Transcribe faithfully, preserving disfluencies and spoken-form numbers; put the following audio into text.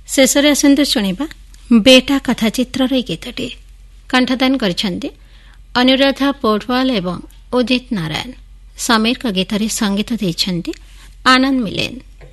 ଶେଷରେ ଆସନ୍ତୁ ଶୁଣିବା ବେଟା କଥା ଚିତ୍ରର ଏହି ଗୀତଟି। କଣ୍ଠଦାନ କରିଛନ୍ତି ଅନୁରାଧା ପୌଡୱାଲ ଏବଂ ଉଦିତ ନାରାୟଣ। ସମୀରଙ୍କ ଗୀତରେ ସଙ୍ଗୀତ ଦେଇଛନ୍ତି ଆନନ୍ଦ ମିଲେନ।